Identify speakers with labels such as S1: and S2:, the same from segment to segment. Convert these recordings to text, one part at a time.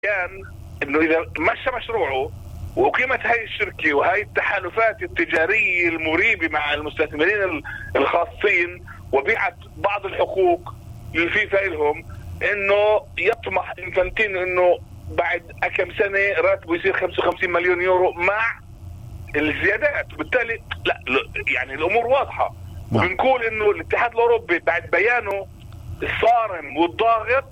S1: كان انه اذا مشى مشروعه وقيمت هاي الشركة وهاي التحالفات التجارية المريبة مع المستثمرين الخاصين وبيعت بعض الحقوق للفيفا لهم، انه يطمح انفانتينو انه بعد كم سنة راتبه يصير 55 مليون يورو مع الزيادات. وبالتالي لا يعني الامور واضحة. وبنقول انه الاتحاد الاوروبي بعد بيانه الصارم والضاغط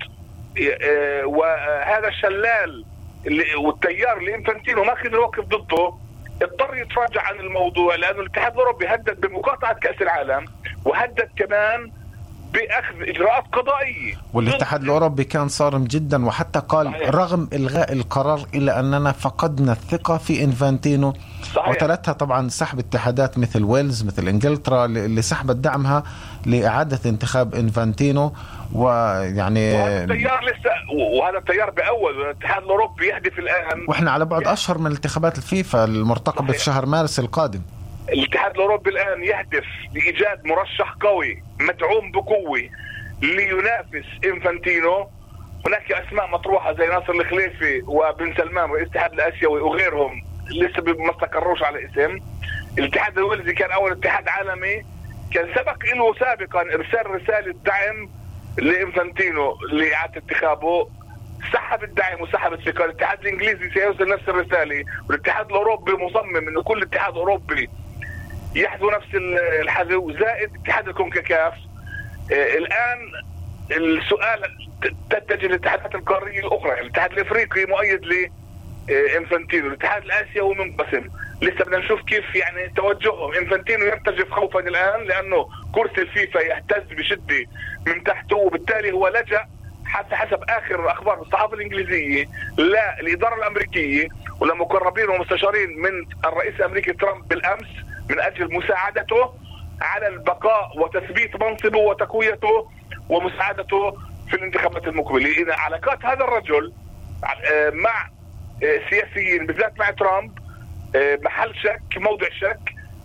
S1: وهذا الشلال والتيار اللي انفانتينو ما قدر يوقف ضده، اضطر يتراجع عن الموضوع، لانه الاتحاد الاوروبي هدد بمقاطعة كأس العالم وهدد كمان باخذ اجراءات قضائية.
S2: والاتحاد الاوروبي كان صارم جدا، وحتى قال صحيح. رغم الغاء القرار الا اننا فقدنا الثقة في انفانتينو. صحيح. وتلتها طبعا سحب اتحادات مثل ويلز مثل انجلترا اللي سحبت دعمها لاعادة انتخاب انفانتينو. ويعني
S1: وهذا التيار لسه، وهذا التيار باول الاتحاد الاوروبي يهدف الان،
S2: واحنا على بعد اشهر من انتخابات الفيفا المرتقبة في شهر مارس القادم.
S1: الاتحاد الاوروبي الان يهدف لايجاد مرشح قوي مدعوم بقوه لينافس انفانتينو. هناك اسماء مطروحه زي ناصر الخليفي وبن سلمان رئيس الاتحاد الاسيوي وغيرهم لسه ما استقروش على اسم. الاتحاد الويلزي كان اول اتحاد عالمي، كان سبق له سابقا ارسال رساله دعم لانفانتينو لاعاده انتخابه، سحب الدعم وسحب الثقه. الاتحاد الانجليزي سيرسل نفس الرساله، والاتحاد الاوروبي مصمم انه كل اتحاد اوروبي يحذو نفس الحذو، زائد اتحاد الكونكاكاف. الان السؤال تتجه للاتحادات القاريه الاخرى، يعني الاتحاد الافريقي مؤيد لانفانتينو، الاتحاد الاسيوي منقسم. لسه بدنا نشوف كيف يعني توجههم. انفانتينو يرتجف خوفا الان لانه كرسي الفيفا يهتز بشده من تحته، وبالتالي هو لجأ حسب اخر اخبار الصحافه الانجليزيه لا الاداره الامريكيه ولمقربين ومستشارين من الرئيس الامريكي ترامب بالامس من اجل مساعدته على البقاء وتثبيت منصبه وتقويته ومساعدته في الانتخابات المقبله. إذا علاقات هذا الرجل مع سياسيين بالذات مع ترامب محل شك، موضع شك.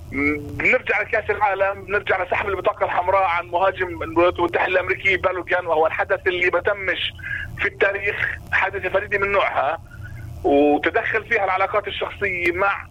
S1: بنرجع لكاس العالم، بنرجع لسحب البطاقه الحمراء عن مهاجم الولايات المتحده الامريكيه بالوغان، وهو الحدث اللي ما تمش في التاريخ، حادثه فريده من نوعها، وتدخل فيها العلاقات الشخصيه مع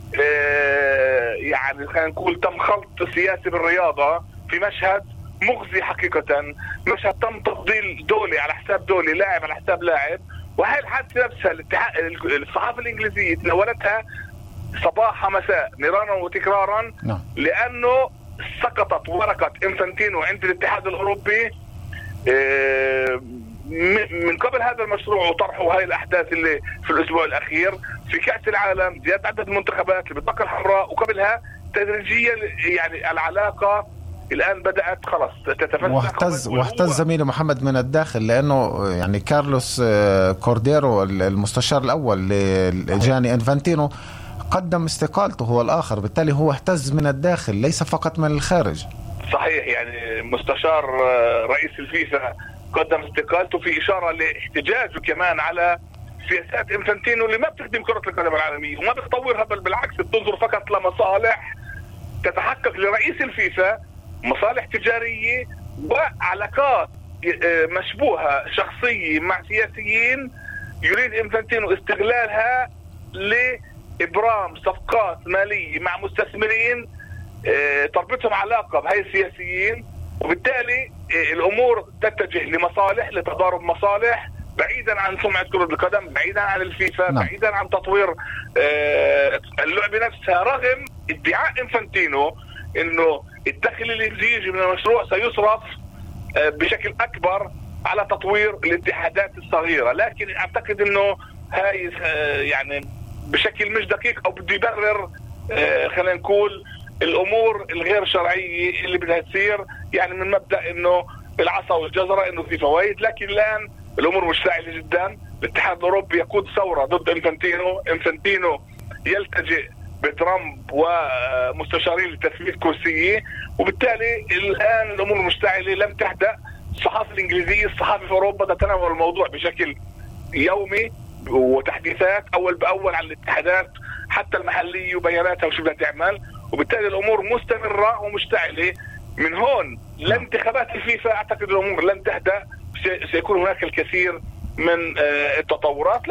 S1: يعني خلينا نقول تم خلط سياسي بالرياضه في مشهد مغزي حقيقه، مشهد تم تفضيل دولي على حساب دولي، لاعب على حساب لاعب. وهي الحادثه نفسها الصحافه الانجليزيه تناولتها صباح مساء مرارا وتكرارا، لانه سقطت ورقه انفانتينو عند الاتحاد الاوروبي من قبل هذا المشروع وطرحه هاي الاحداث اللي في الاسبوع الاخير في كاس العالم، زياده عدد المنتخبات، البطاقه الحمراء، وقبلها تدريجيا يعني العلاقه الان بدات خلاص تتفسخ.
S2: واحتز زميلي محمد من الداخل، لانه يعني كارلوس كورديرو المستشار الاول لجاني انفانتينو قدم استقالته هو الاخر، بالتالي هو احتز من الداخل ليس فقط من الخارج.
S1: صحيح، يعني مستشار رئيس الفيفا قدم استقالته في اشاره لاحتجاجه كمان على سياسات انفانتينو اللي ما بتخدم كره القدم العالميه وما بتطورها، بل بالعكس بتنظر فقط لمصالح تتحقق لرئيس الفيفا، مصالح تجاريه وعلاقات مشبوهه شخصيه مع سياسيين يريد انفانتينو استغلالها لابرام صفقات ماليه مع مستثمرين تربطهم علاقه بهاي السياسيين. وبالتالي الامور تتجه لمصالح، لتضارب مصالح، بعيدا عن سمعه كره القدم، بعيدا عن الفيفا، بعيدا عن تطوير اللعبه نفسها، رغم ادعاء انفانتينو انه الدخل اللي يجي من المشروع سيصرف بشكل اكبر على تطوير الاتحادات الصغيره. لكن اعتقد انه هاي يعني بشكل مش دقيق او بده يبرر خلينا نقول الامور الغير شرعيه اللي بدها تصير، يعني من مبدا انه العصا والجزره انه في فوائد. لكن الان الامور مشتعله جدا، الاتحاد الاوروبي يقود ثوره ضد انفانتينو يلتجئ بترامب ومستشارين لتثبيت كرسيه، وبالتالي الان الامور مشتعله لم تهدأ. الصحافه الانجليزيه، الصحافه في اوروبا تتناول الموضوع بشكل يومي وتحديثات اول باول عن الاتحادات حتى المحليه وبياناتها وشو بدها تعمل، وبالتالي الامور مستمره ومشتعله. من هون لانتخابات الفيفا اعتقد الامور لن تهدأ، سيكون هناك الكثير من التطورات.